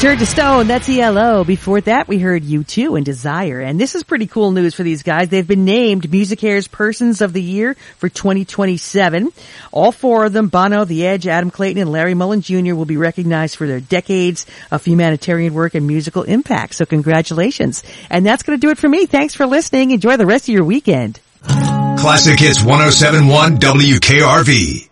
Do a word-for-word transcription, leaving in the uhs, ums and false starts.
Turn to Stone, that's E L O. Before that, we heard U two and Desire. And this is pretty cool news for these guys. They've been named MusiCares Persons of the Year for twenty twenty-seven. All four of them, Bono, The Edge, Adam Clayton, and Larry Mullen Junior will be recognized for their decades of humanitarian work and musical impact. So congratulations. And that's going to do it for me. Thanks for listening. Enjoy the rest of your weekend. Classic Hits one oh seven point one W K R V.